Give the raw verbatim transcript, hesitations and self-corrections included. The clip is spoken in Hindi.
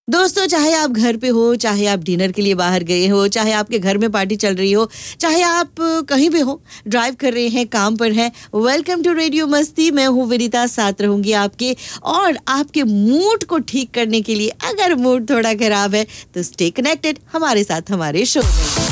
दोस्तों, चाहे आप घर पे हो, चाहे आप डिनर के लिए बाहर गए हो, चाहे आपके घर में पार्टी चल रही हो, चाहे आप कहीं भी हो, ड्राइव कर रहे हैं, काम पर हैं, वेलकम टू रेडियो मस्ती। मैं हूँ विनीता, साथ रहूंगी आपके और आपके मूड को ठीक करने के लिए। अगर मूड थोड़ा खराब है तो स्टे कनेक्टेड हमारे साथ, हमारे शो में।